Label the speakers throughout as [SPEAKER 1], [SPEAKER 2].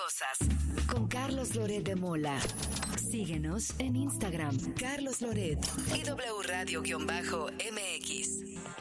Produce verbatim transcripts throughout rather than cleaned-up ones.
[SPEAKER 1] cosas. Con Carlos Loret de Mola. Síguenos en Instagram, Carlos Loret y W Radio-M X.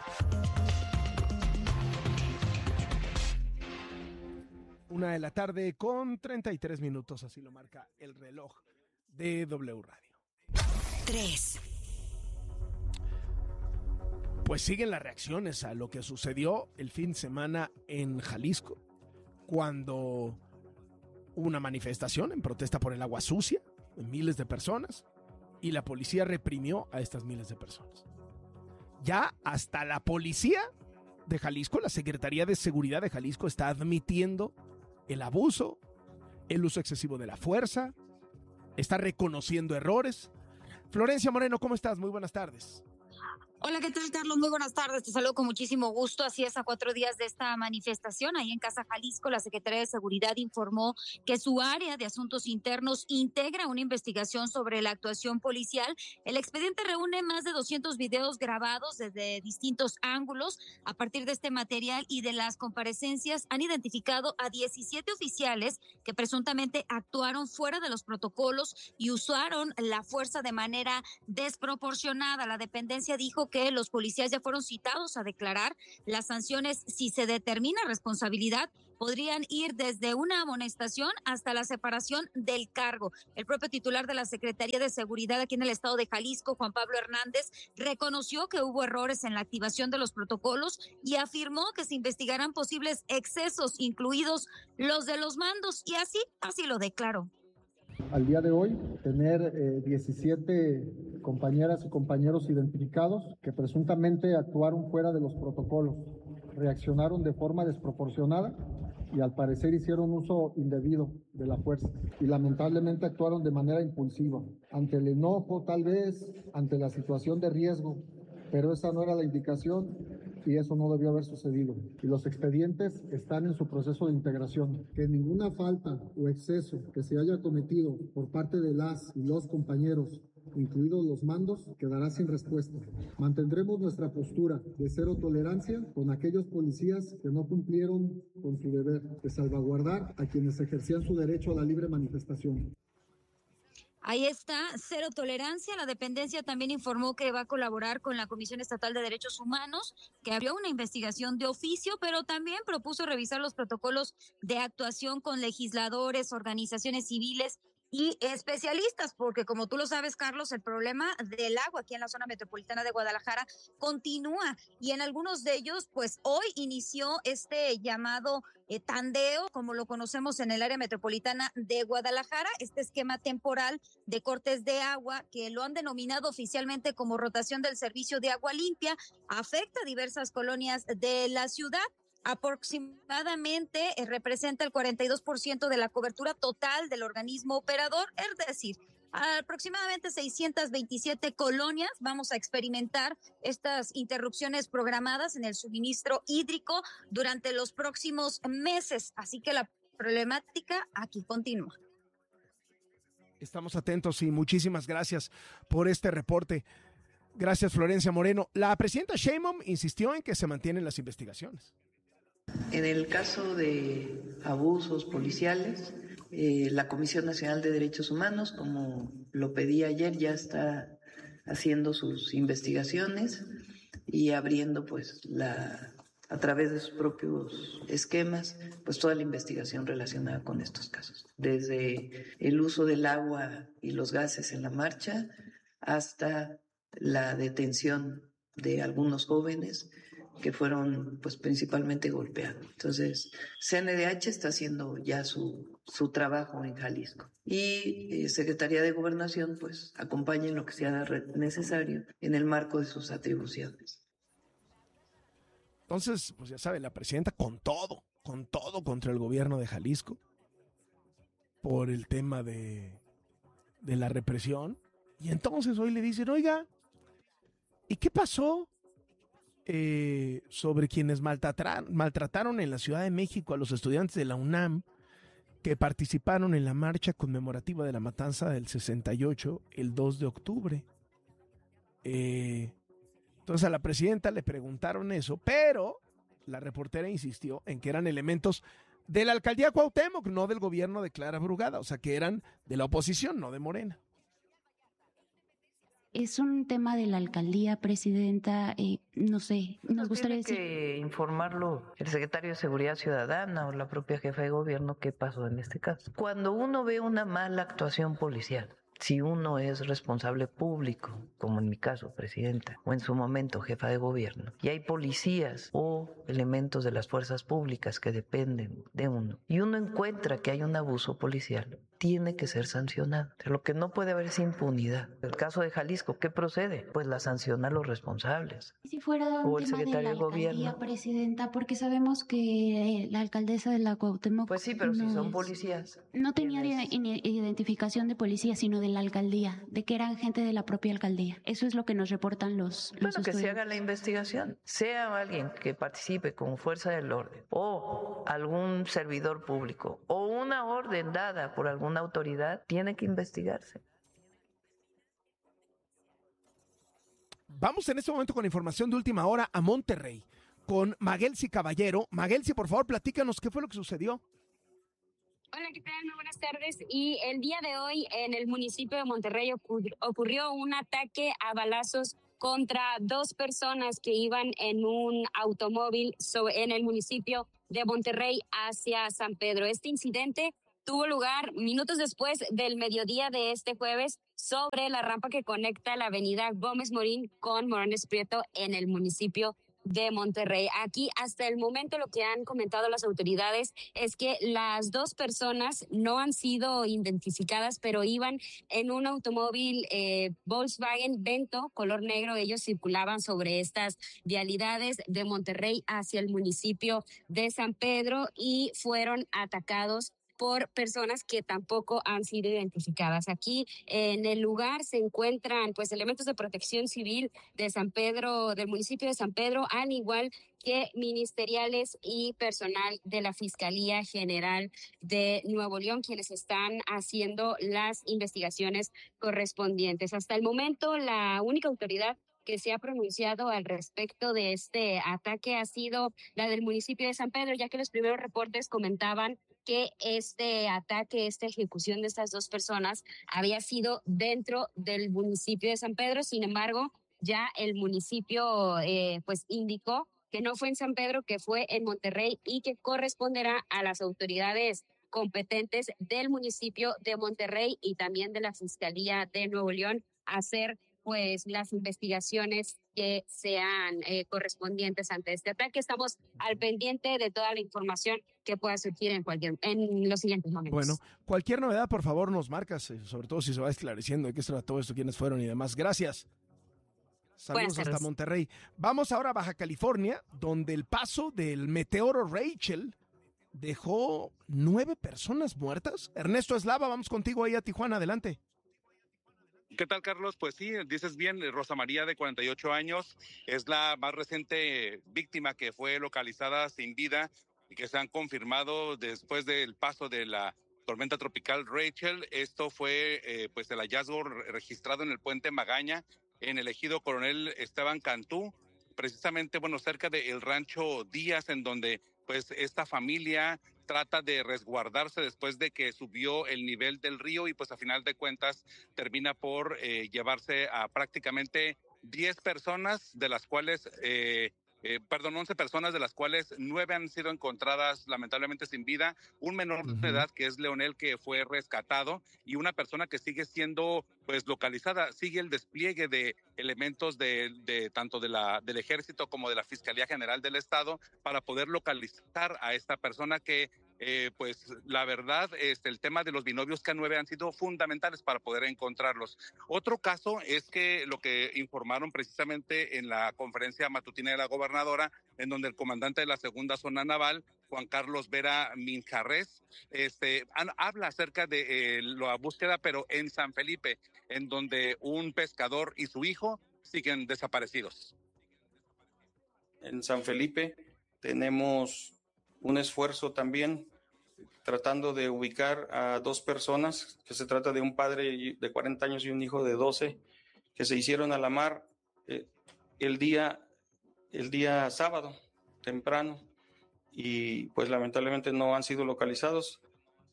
[SPEAKER 2] Una de la tarde con treinta y tres minutos, así lo marca el reloj de W Radio.
[SPEAKER 1] tres.
[SPEAKER 2] Pues siguen las reacciones a lo que sucedió el fin de semana en Jalisco, cuando hubo una manifestación en protesta por el agua sucia de miles de personas y la policía reprimió a estas miles de personas. Ya hasta la policía de Jalisco, la Secretaría de Seguridad de Jalisco, está admitiendo el abuso, el uso excesivo de la fuerza, está reconociendo errores. Florencia Moreno, ¿cómo estás? Muy buenas tardes.
[SPEAKER 3] Hola, ¿qué tal, Carlos? Muy buenas tardes. Te saludo con muchísimo gusto. Así es, a cuatro días de esta manifestación, ahí en Casa Jalisco, la Secretaría de Seguridad informó que su área de asuntos internos integra una investigación sobre la actuación policial. El expediente reúne más de doscientos videos grabados desde distintos ángulos. A partir de este material y de las comparecencias, han identificado a diecisiete oficiales que presuntamente actuaron fuera de los protocolos y usaron la fuerza de manera desproporcionada. La dependencia dijo que los policías ya fueron citados a declarar. Las sanciones, si se determina responsabilidad, podrían ir desde una amonestación hasta la separación del cargo. El propio titular de la Secretaría de Seguridad aquí en el estado de Jalisco, Juan Pablo Hernández, reconoció que hubo errores en la activación de los protocolos y afirmó que se investigarán posibles excesos, incluidos los de los mandos, y así, así lo declaró.
[SPEAKER 4] Al día de hoy, tener eh, diecisiete compañeras y compañeros identificados que presuntamente actuaron fuera de los protocolos, reaccionaron de forma desproporcionada y al parecer hicieron uso indebido de la fuerza y lamentablemente actuaron de manera impulsiva, ante el enojo tal vez, ante la situación de riesgo, pero esa no era la indicación y eso no debió haber sucedido. Y los expedientes están en su proceso de integración. Que ninguna falta o exceso que se haya cometido por parte de las y los compañeros, incluidos los mandos, quedará sin respuesta. Mantendremos nuestra postura de cero tolerancia con aquellos policías que no cumplieron con su deber de salvaguardar a quienes ejercían su derecho a la libre manifestación.
[SPEAKER 3] Ahí está, cero tolerancia. La dependencia también informó que va a colaborar con la Comisión Estatal de Derechos Humanos, que abrió una investigación de oficio, pero también propuso revisar los protocolos de actuación con legisladores, organizaciones civiles y especialistas, porque como tú lo sabes, Carlos, el problema del agua aquí en la zona metropolitana de Guadalajara continúa y en algunos de ellos, pues hoy inició este llamado eh, tandeo, como lo conocemos en el área metropolitana de Guadalajara, este esquema temporal de cortes de agua que lo han denominado oficialmente como rotación del servicio de agua limpia, afecta a diversas colonias de la ciudad. Aproximadamente eh, representa el cuarenta y dos por ciento de la cobertura total del organismo operador, es decir, aproximadamente seiscientas veintisiete colonias vamos a experimentar estas interrupciones programadas en el suministro hídrico durante los próximos meses, así que la problemática aquí continúa.
[SPEAKER 2] Estamos atentos y muchísimas gracias por este reporte. Gracias, Florencia Moreno. La presidenta Sheinbaum insistió en que se mantienen las investigaciones.
[SPEAKER 5] En el caso de abusos policiales, eh, la Comisión Nacional de Derechos Humanos, como lo pedí ayer, ya está haciendo sus investigaciones y abriendo, pues, la a través de sus propios esquemas, pues toda la investigación relacionada con estos casos, desde el uso del agua y los gases en la marcha hasta la detención de algunos jóvenes que fueron pues principalmente golpeados. Entonces, C N D H está haciendo ya su, su trabajo en Jalisco y eh, Secretaría de Gobernación pues acompaña en lo que sea necesario en el marco de sus atribuciones.
[SPEAKER 2] Entonces, pues ya sabe, la presidenta con todo, con todo contra el gobierno de Jalisco por el tema de, de la represión. Y entonces hoy le dicen, oiga, ¿y qué pasó eh, sobre quienes maltrataron, maltrataron en la Ciudad de México a los estudiantes de la UNAM que participaron en la marcha conmemorativa de la matanza del sesenta y ocho el dos de octubre? Eh, entonces a la presidenta le preguntaron eso, pero la reportera insistió en que eran elementos de la alcaldía Cuauhtémoc, no del gobierno de Clara Brugada, o sea que eran de la oposición, no de Morena.
[SPEAKER 6] Es un tema de la alcaldía, presidenta, eh, no sé, nos gustaría decir...
[SPEAKER 5] Tiene que informarlo el secretario de Seguridad Ciudadana o la propia jefa de gobierno qué pasó en este caso. Cuando uno ve una mala actuación policial, si uno es responsable público, como en mi caso, presidenta, o en su momento jefa de gobierno, y hay policías o elementos de las fuerzas públicas que dependen de uno, y uno encuentra que hay un abuso policial, tiene que ser sancionado. O sea, lo que no puede haber es impunidad. El caso de Jalisco, ¿qué procede? Pues la sanciona a los responsables.
[SPEAKER 6] Si fuera un
[SPEAKER 5] o el
[SPEAKER 6] tema de
[SPEAKER 5] secretario
[SPEAKER 6] la
[SPEAKER 5] de
[SPEAKER 6] alcaldía,
[SPEAKER 5] gobierno.
[SPEAKER 6] presidenta, porque sabemos que la alcaldesa de la Cuauhtémoc...
[SPEAKER 5] Pues sí, pero
[SPEAKER 6] no
[SPEAKER 5] si son
[SPEAKER 6] es-
[SPEAKER 5] policías.
[SPEAKER 6] No tenía
[SPEAKER 5] ¿Quiénes?
[SPEAKER 6] de- identificación de policía, sino de la alcaldía, de que eran gente de la propia alcaldía. Eso es lo que nos reportan los, los
[SPEAKER 5] Bueno, que se
[SPEAKER 6] estudiantes.
[SPEAKER 5] haga la investigación. Sea alguien que participe como fuerza del orden, o algún servidor público, o una orden dada por alguna autoridad, tiene que investigarse.
[SPEAKER 2] Vamos en este momento con información de última hora a Monterrey, con Maguelsi Caballero. Maguelsi, por favor, platícanos qué fue lo que sucedió.
[SPEAKER 7] Hola, ¿qué tal? Muy buenas tardes. Y el día de hoy en el municipio de Monterrey ocurrió, ocurrió un ataque a balazos contra dos personas que iban en un automóvil sobre, en el municipio de Monterrey hacia San Pedro. Este incidente tuvo lugar minutos después del mediodía de este jueves sobre la rampa que conecta la avenida Gómez Morín con Morones Prieto en el municipio de Monterrey. Aquí hasta el momento lo que han comentado las autoridades es que las dos personas no han sido identificadas, pero iban en un automóvil eh, Volkswagen Vento color negro. Ellos circulaban sobre estas vialidades de Monterrey hacia el municipio de San Pedro y fueron atacados por personas que tampoco han sido identificadas. Aquí en el lugar se encuentran pues elementos de protección civil de San Pedro, del municipio de San Pedro, al igual que ministeriales y personal de la Fiscalía General de Nuevo León, quienes están haciendo las investigaciones correspondientes. Hasta el momento, la única autoridad que se ha pronunciado al respecto de este ataque ha sido la del municipio de San Pedro, ya que los primeros reportes comentaban que este ataque, esta ejecución de estas dos personas había sido dentro del municipio de San Pedro. Sin embargo, ya el municipio eh, pues indicó que no fue en San Pedro, que fue en Monterrey y que corresponderá a las autoridades competentes del municipio de Monterrey y también de la Fiscalía de Nuevo León hacer pues las investigaciones que sean eh, correspondientes ante este ataque. Estamos al pendiente de toda la información que pueda surgir en cualquier en los siguientes momentos.
[SPEAKER 2] Bueno, cualquier novedad, por favor, nos marcas, eh, sobre todo si se va esclareciendo de qué se trató esto, quiénes fueron y demás. Gracias. Saludos hasta Monterrey. Vamos ahora a Baja California, donde el paso del meteoro Rachel dejó nueve personas muertas. Ernesto Eslava, vamos contigo ahí a Tijuana, adelante.
[SPEAKER 8] ¿Qué tal, Carlos? Pues sí, dices bien, Rosa María, de cuarenta y ocho años, es la más reciente víctima que fue localizada sin vida y que se han confirmado después del paso de la tormenta tropical Rachel. Esto fue eh, pues el hallazgo registrado en el puente Magaña, en el ejido Coronel Esteban Cantú, precisamente, bueno, cerca del rancho Díaz, en donde pues esta familia trata de resguardarse después de que subió el nivel del río y pues a final de cuentas termina por eh, llevarse a prácticamente diez personas, de las cuales, eh, eh, perdón, once personas, de las cuales nueve han sido encontradas lamentablemente sin vida, un menor uh-huh. de edad que es Leonel, que fue rescatado, y una persona que sigue siendo pues localizada. Sigue el despliegue de elementos de, de tanto de la, del ejército como de la Fiscalía General del Estado para poder localizar a esta persona que Eh, pues la verdad, este, el tema de los binomios K nueve han sido fundamentales para poder encontrarlos. Otro caso es que lo que informaron precisamente en la conferencia matutina de la gobernadora, en donde el comandante de la segunda zona naval, Juan Carlos Vera Minjarres, este, habla acerca de eh, la búsqueda, pero en San Felipe, en donde un pescador y su hijo siguen desaparecidos.
[SPEAKER 9] En San Felipe tenemos un esfuerzo también tratando de ubicar a dos personas, que se trata de un padre de cuarenta años y un hijo de doce, que se hicieron a la mar eh, el día, el día sábado, temprano. y pues lamentablemente no han sido localizados.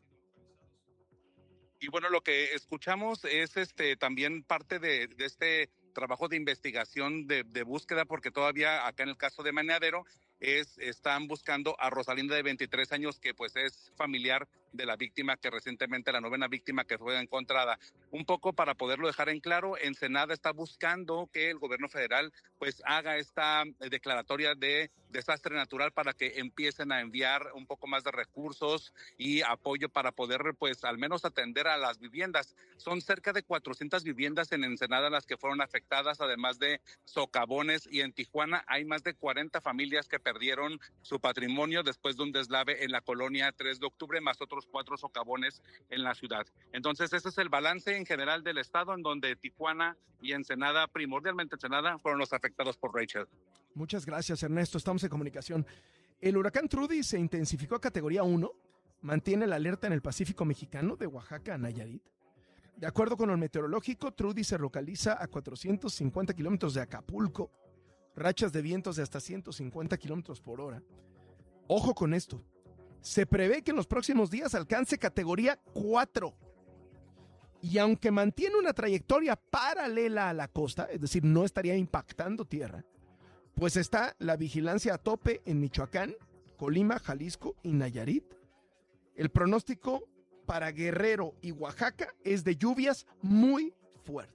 [SPEAKER 8] Y bueno, lo que escuchamos es este también parte de, de este trabajo de investigación de, de búsqueda, porque todavía acá en el caso de Meneadero es, están buscando a Rosalinda de veintitrés años, que pues es familiar de la víctima, que recientemente la novena víctima que fue encontrada. Un poco para poderlo dejar en claro, Ensenada está buscando que el gobierno federal pues haga esta declaratoria de desastre natural para que empiecen a enviar un poco más de recursos y apoyo para poder pues al menos atender a las viviendas. Son cerca de cuatrocientas viviendas en Ensenada las que fueron afectadas, además de socavones, y en Tijuana hay más de cuarenta familias que perdieron su patrimonio después de un deslave en la colonia tres de octubre, más otros cuatro socavones en la ciudad. Entonces ese es el balance en general del estado, en donde Tijuana y Ensenada, primordialmente Ensenada, fueron los afectados por Rachel.
[SPEAKER 2] Muchas gracias, Ernesto. Estamos en comunicación. El huracán Trudy se intensificó a categoría uno, mantiene la alerta en el Pacífico mexicano de Oaxaca a Nayarit. De acuerdo con el meteorológico, Trudy se localiza a cuatrocientos cincuenta kilómetros de Acapulco, rachas de vientos de hasta ciento cincuenta kilómetros por hora. Ojo con esto. Se prevé que en los próximos días alcance categoría cuatro. Y aunque mantiene una trayectoria paralela a la costa, es decir, no estaría impactando tierra, pues está la vigilancia a tope en Michoacán, Colima, Jalisco y Nayarit. El pronóstico para Guerrero y Oaxaca es de lluvias muy fuertes.